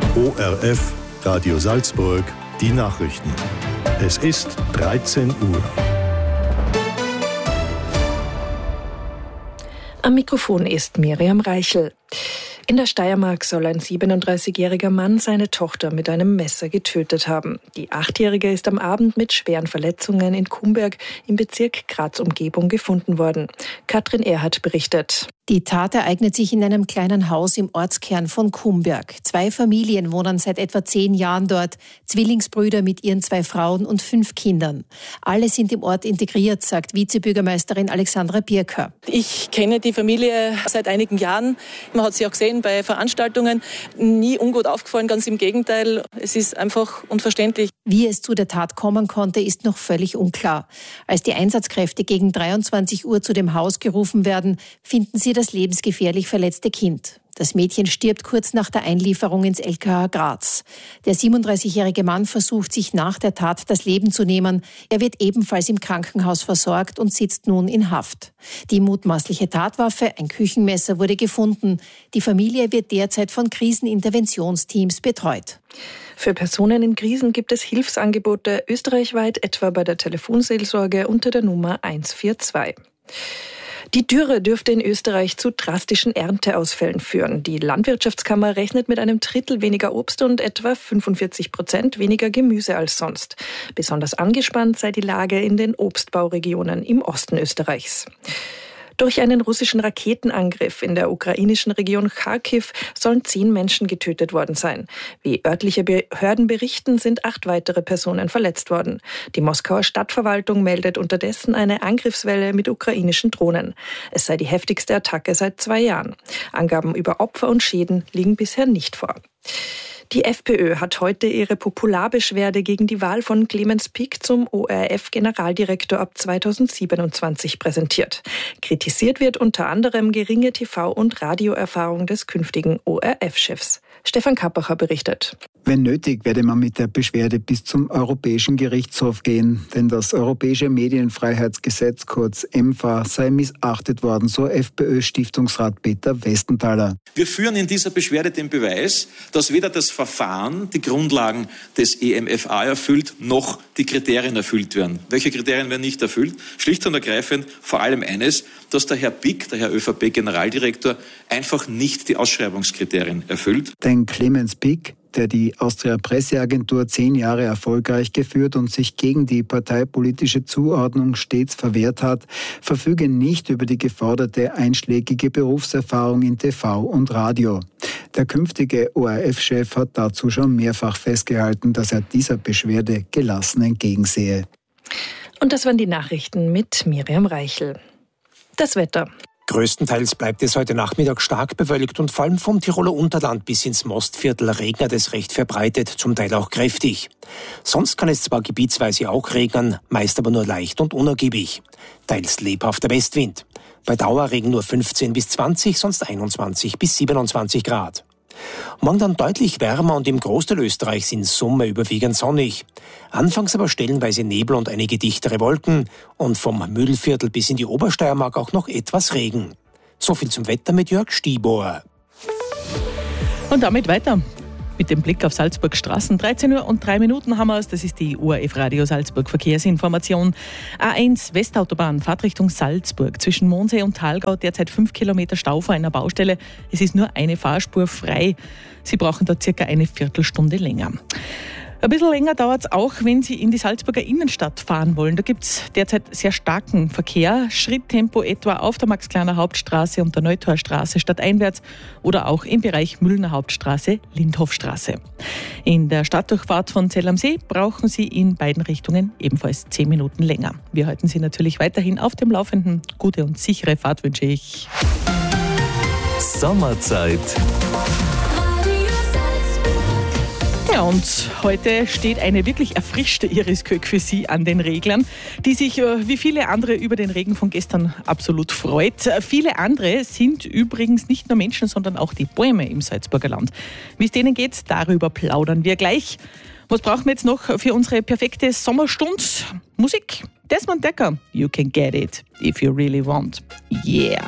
ORF Radio Salzburg, die Nachrichten. Es ist 13 Uhr. Am Mikrofon ist Miriam Reichel. In der Steiermark soll ein 37-jähriger Mann seine Tochter mit einem Messer getötet haben. Die 8-Jährige ist am Abend mit schweren Verletzungen in Kumberg im Bezirk Graz-Umgebung gefunden worden. Katrin Erhardt berichtet. Die Tat ereignet sich in einem kleinen Haus im Ortskern von Kumberg. 2 Familien wohnen seit etwa 10 Jahren dort. Zwillingsbrüder mit ihren 2 Frauen und 5 Kindern. Alle sind im Ort integriert, sagt Vizebürgermeisterin Alexandra Birker. Ich kenne die Familie seit einigen Jahren. Man hat sie auch gesehen bei Veranstaltungen. Nie ungut aufgefallen, ganz im Gegenteil. Es ist einfach unverständlich. Wie es zu der Tat kommen konnte, ist noch völlig unklar. Als die Einsatzkräfte gegen 23 Uhr zu dem Haus gerufen werden, finden sie das lebensgefährlich verletzte Kind. Das Mädchen stirbt kurz nach der Einlieferung ins LKA Graz. Der 37-jährige Mann versucht, sich nach der Tat das Leben zu nehmen. Er wird ebenfalls im Krankenhaus versorgt und sitzt nun in Haft. Die mutmaßliche Tatwaffe, ein Küchenmesser, wurde gefunden. Die Familie wird derzeit von Kriseninterventionsteams betreut. Für Personen in Krisen gibt es Hilfsangebote österreichweit, etwa bei der Telefonseelsorge unter der Nummer 142. Die Dürre dürfte in Österreich zu drastischen Ernteausfällen führen. Die Landwirtschaftskammer rechnet mit einem Drittel weniger Obst und etwa 45% weniger Gemüse als sonst. Besonders angespannt sei die Lage in den Obstbauregionen im Osten Österreichs. Durch einen russischen Raketenangriff in der ukrainischen Region Charkiw sollen 10 Menschen getötet worden sein. Wie örtliche Behörden berichten, sind 8 weitere Personen verletzt worden. Die Moskauer Stadtverwaltung meldet unterdessen eine Angriffswelle mit ukrainischen Drohnen. Es sei die heftigste Attacke seit 2 Jahren. Angaben über Opfer und Schäden liegen bisher nicht vor. Die FPÖ hat heute ihre Popularbeschwerde gegen die Wahl von Clemens Pick zum ORF-Generaldirektor ab 2027 präsentiert. Kritisiert wird unter anderem geringe TV- und Radioerfahrung des künftigen ORF-Chefs. Stefan Kappacher berichtet. Wenn nötig, werde man mit der Beschwerde bis zum Europäischen Gerichtshof gehen, denn das Europäische Medienfreiheitsgesetz, kurz EMFA, sei missachtet worden, so FPÖ-Stiftungsrat Peter Westenthaler. Wir führen in dieser Beschwerde den Beweis, dass weder das Verfahren die Grundlagen des EMFA erfüllt, noch die Kriterien erfüllt werden. Welche Kriterien werden nicht erfüllt? Schlicht und ergreifend vor allem eines, dass der Herr Pick, der Herr ÖVP-Generaldirektor, einfach nicht die Ausschreibungskriterien erfüllt. Denn Clemens Pick, der die Austria Presseagentur 10 Jahre erfolgreich geführt und sich gegen die parteipolitische Zuordnung stets verwehrt hat, verfüge nicht über die geforderte einschlägige Berufserfahrung in TV und Radio. Der künftige ORF-Chef hat dazu schon mehrfach festgehalten, dass er dieser Beschwerde gelassen entgegensehe. Und das waren die Nachrichten mit Miriam Reichel. Das Wetter. Größtenteils bleibt es heute Nachmittag stark bewölkt und vor allem vom Tiroler Unterland bis ins Mostviertel regnet es recht verbreitet, zum Teil auch kräftig. Sonst kann es zwar gebietsweise auch regnen, meist aber nur leicht und unergiebig. Teils lebhafter Westwind. Bei Dauerregen nur 15 bis 20, sonst 21 bis 27 Grad. Morgen dann deutlich wärmer und im Großteil Österreichs in Summe überwiegend sonnig. Anfangs aber stellenweise Nebel und einige dichtere Wolken und vom Mühlviertel bis in die Obersteiermark auch noch etwas Regen. So viel zum Wetter mit Jörg Stieber. Und damit weiter mit dem Blick auf Salzburg Straßen. 13 Uhr und 3 Minuten haben wir es. Das ist die ORF Radio Salzburg Verkehrsinformation. A1 Westautobahn, Fahrtrichtung Salzburg. Zwischen Mondsee und Thalgau derzeit 5 Kilometer Stau vor einer Baustelle. Es ist nur eine Fahrspur frei. Sie brauchen da circa eine Viertelstunde länger. Ein bisschen länger dauert es auch, wenn Sie in die Salzburger Innenstadt fahren wollen. Da gibt es derzeit sehr starken Verkehr. Schritttempo etwa auf der Max-Kleiner Hauptstraße und der Neutorstraße stadteinwärts oder auch im Bereich Müllner Hauptstraße, Lindhofstraße. In der Stadtdurchfahrt von Zell am See brauchen Sie in beiden Richtungen ebenfalls 10 Minuten länger. Wir halten Sie natürlich weiterhin auf dem Laufenden. Gute und sichere Fahrt wünsche ich. Sommerzeit. Ja, und heute steht eine wirklich erfrischte Iris Kök für Sie an den Reglern, die sich wie viele andere über den Regen von gestern absolut freut. Viele andere sind übrigens nicht nur Menschen, sondern auch die Bäume im Salzburger Land. Wie es denen geht, darüber plaudern wir gleich. Was brauchen wir jetzt noch für unsere perfekte Sommerstund? Musik. Desmond Dekker, You Can Get It If You Really Want. Yeah.